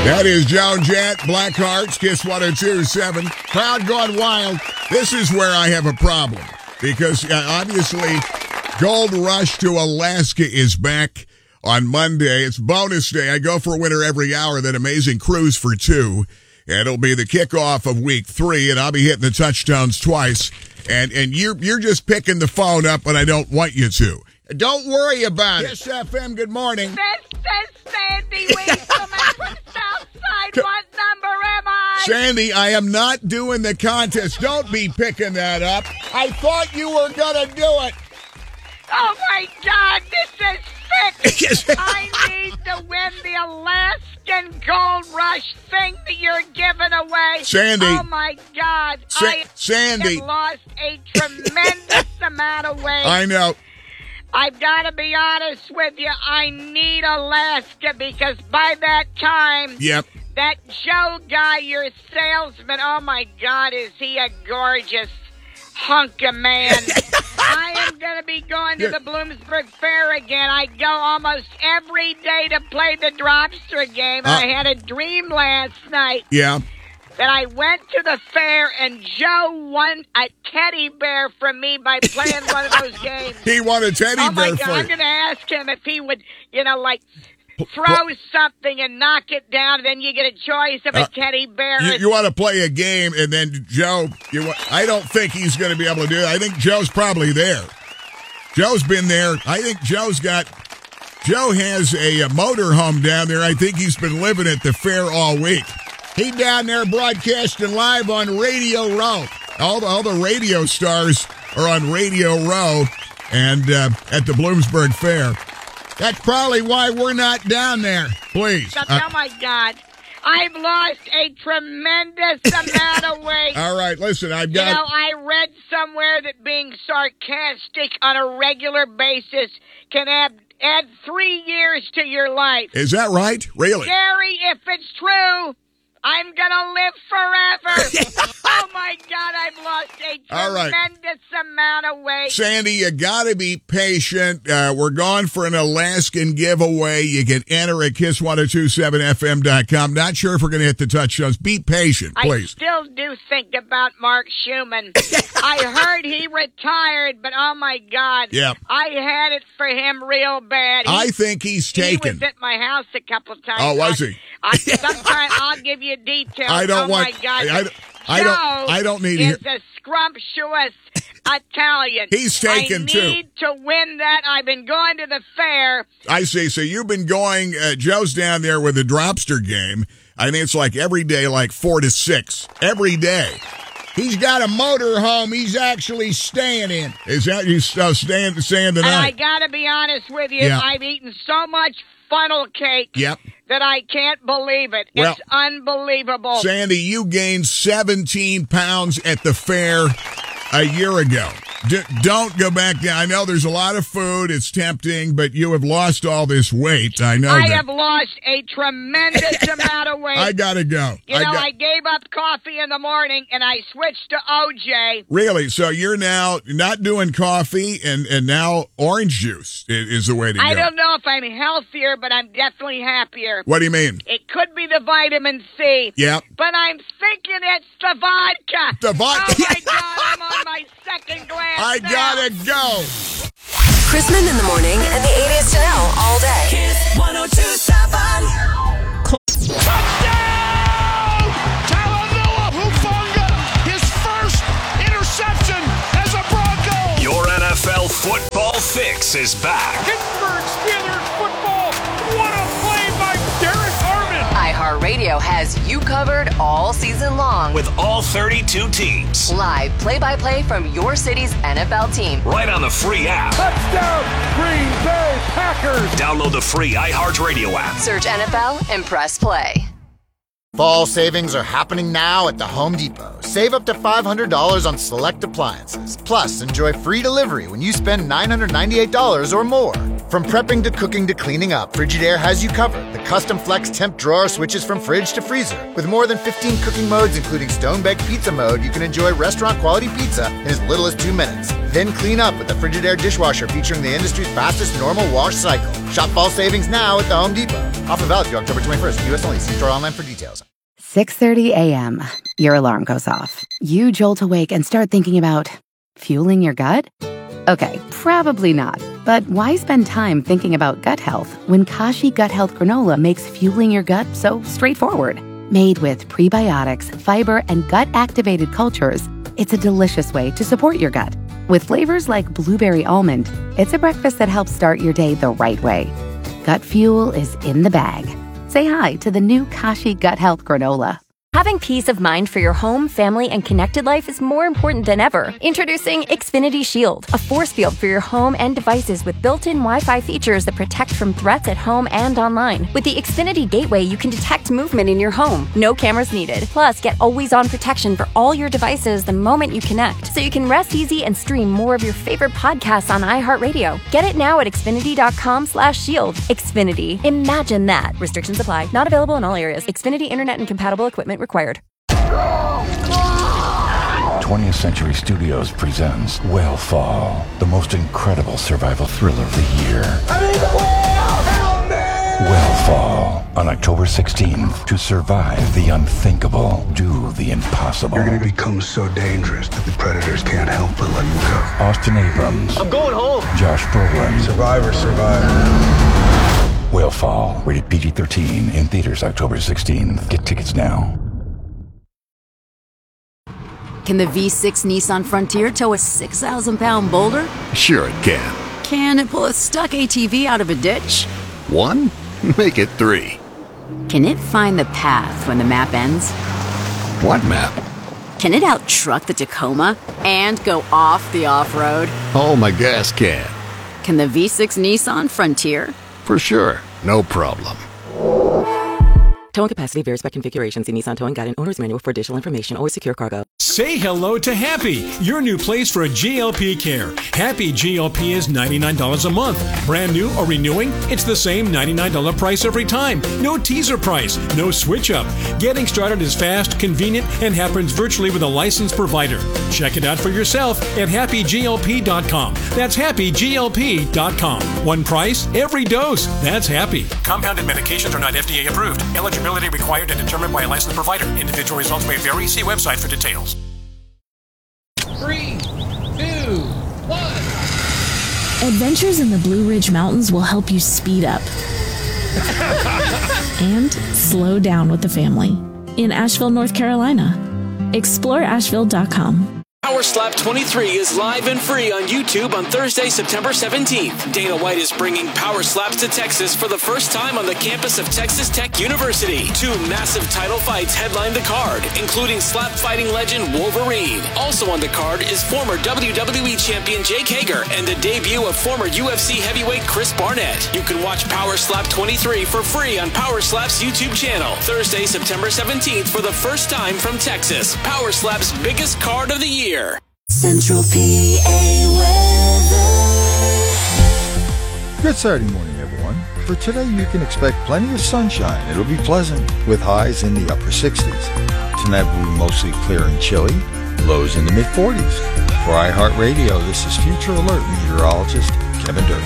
That is Joan Jett, Black Hearts, Kiss 102.7. Crowd gone wild. This is where I have a problem because obviously Gold Rush to Alaska is back on Monday. It's bonus day. I go for a winner every hour, that amazing cruise for two. And it'll be the kickoff of week 3, and I'll be hitting the touchdowns twice. And you're just picking the phone up, but I don't want you to. Don't worry about it. Kiss FM, good morning. This is Sandy Weaselman from Southside. What number am I? Sandy, I am not doing the contest. Don't be picking that up. I thought you were going to do it. Oh, my God, this is sick. I need to win the Alaskan Gold Rush thing that you're giving away. Sandy. Oh, my God. Sandy. I have lost a tremendous amount of weight. I know. I've got to be honest with you. I need Alaska because by that time, yep, that Joe guy, your salesman, oh, my God, is he a gorgeous hunk of man. I am going to be going to the Bloomsburg Fair again. I go almost every day to play the Dropster game. I had a dream last night. Yeah. That I went to the fair and Joe won a teddy bear from me by playing one of those games. He won a teddy bear for you. for I'm going to ask him if he would, throw something and knock it down, and then you get a choice of a teddy bear. You want to play a game, and then Joe, I don't think he's going to be able to do it. I think Joe's probably there. Joe's been there. I think Joe has a motorhome down there. I think he's been living at the fair all week. He down there broadcasting live on Radio Row. All the radio stars are on Radio Row and at the Bloomsburg Fair. That's probably why we're not down there. Please. Oh, my God. I've lost a tremendous amount of weight. All right, listen, I read somewhere that being sarcastic on a regular basis can add 3 years to your life. Is that right? Really? Gary, if it's true, I'm going to live forever. Oh, my God, I've lost a tremendous amount of weight. Sandy, you got to be patient. We're going for an Alaskan giveaway. You can enter at kiss1027fm.com. Not sure if we're going to hit the touchdowns. Be patient, please. I still do think about Mark Schumann. I heard he retired, but oh, my God. Yeah. I had it for him real bad. I think he's taken. He was at my house a couple of times. Oh, was he? Sometimes I'll give you details. I don't want. My God. I don't need is a scrumptious Italian. He's taken too. I need to win that. I've been going to the fair. I see. So you've been going. Joe's down there with the Dropster game. I think it's like every day, like 4 to 6 every day. He's got a motor home he's actually staying in. Is that you staying the night? And I got to be honest with you. Yeah. I've eaten so much funnel cake that I can't believe it. It's unbelievable. Sandy, you gained 17 pounds at the fair a year ago. Don't go back down. I know there's a lot of food. It's tempting, but you have lost all this weight. I know I have lost a tremendous amount of weight. I got to go. I gave up coffee in the morning, and I switched to OJ. Really? So you're now not doing coffee, and now orange juice is the way to go. I don't know if I'm healthier, but I'm definitely happier. What do you mean? It could be the vitamin C. Yeah. But I'm thinking it's the vodka. The vodka. Oh, my God, I'm on my second glass I now. gotta go. Chrisman in the morning and the 80s to know all day. Kiss 102.7. Touchdown! Talanoa Hufanga, his first interception as a Bronco. Your NFL football fix is back. Pittsburgh Steelers football. What a play by Derek Harmon. iHeartRadio has you covered all season long. With all 32 teams. Live play-by-play from your city's NFL team. Right on the free app. Touchdown, Green Bay Packers. Download the free iHeartRadio app. Search NFL and press play. Fall savings are happening now at the Home Depot. Save up to $500 on select appliances. Plus, enjoy free delivery when you spend $998 or more. From prepping to cooking to cleaning up, Frigidaire has you covered. The custom flex temp drawer switches from fridge to freezer. With more than 15 cooking modes, including stone-baked pizza mode, you can enjoy restaurant-quality pizza in as little as 2 minutes. Then clean up with the Frigidaire dishwasher featuring the industry's fastest normal wash cycle. Shop fall savings now at the Home Depot. Offer valid through October 21st. U.S. only. See store online for details. 6:30 a.m. Your alarm goes off. You jolt awake and start thinking about fueling your gut? Okay, probably not. But why spend time thinking about gut health when Kashi Gut Health Granola makes fueling your gut so straightforward? Made with prebiotics, fiber, and gut-activated cultures, it's a delicious way to support your gut. With flavors like blueberry almond, it's a breakfast that helps start your day the right way. Gut fuel is in the bag. Say hi to the new Kashi Gut Health Granola. Having peace of mind for your home, family, and connected life is more important than ever. Introducing Xfinity Shield, a force field for your home and devices with built-in Wi-Fi features that protect from threats at home and online. With the Xfinity Gateway, you can detect movement in your home. No cameras needed. Plus, get always-on protection for all your devices the moment you connect, so you can rest easy and stream more of your favorite podcasts on iHeartRadio. Get it now at Xfinity.com/shield. Xfinity. Imagine that. Restrictions apply. Not available in all areas. Xfinity Internet and compatible equipment required. 20th Century Studios presents Whale the most incredible survival thriller of the year. Whale on October 16th. To survive the unthinkable, do the impossible. You're going to become so dangerous that the predators can't help but let you go. Austin Abrams. I'm going home. Josh Brolin. Survivor. Whale, rated PG-13, in theaters October 16th. Get tickets now. Can the V6 Nissan Frontier tow a 6,000-pound boulder? Sure it can. Can it pull a stuck ATV out of a ditch? 1? Make it 3. Can it find the path when the map ends? What map? Can it out-truck the Tacoma and go off the off-road? Oh, my gas can. Can the V6 Nissan Frontier? For sure. No problem. Towing capacity varies by configuration. See Nissan Towing Guide and Owner's Manual for additional information. Always secure cargo. Say hello to Happy, your new place for GLP care. Happy GLP is $99 a month. Brand new or renewing, it's the same $99 price every time. No teaser price, no switch up. Getting started is fast, convenient, and happens virtually with a licensed provider. Check it out for yourself at happyglp.com. That's happyglp.com. One price, every dose. That's Happy. Compounded medications are not FDA approved. Eligibility required and determined by a licensed provider. Individual results may vary. See website for details. 3, 2, 1. Adventures in the Blue Ridge Mountains will help you speed up and slow down with the family in Asheville, North Carolina. Explore Asheville.com. Power Slap 23 is live and free on YouTube on Thursday, September 17th. Dana White is bringing Power Slaps to Texas for the first time on the campus of Texas Tech University. 2 massive title fights headline the card, including slap fighting legend Wolverine. Also on the card is former WWE champion Jake Hager and the debut of former UFC heavyweight Chris Barnett. You can watch Power Slap 23 for free on Power Slap's YouTube channel. Thursday, September 17th for the first time from Texas. Power Slap's biggest card of the year. Central PA weather. Good Saturday morning, everyone. For today, you can expect plenty of sunshine. It'll be pleasant, with highs in the upper 60s. Tonight will be mostly clear and chilly, lows in the mid-40s. For iHeartRadio, this is Future Alert meteorologist Kevin Durkin.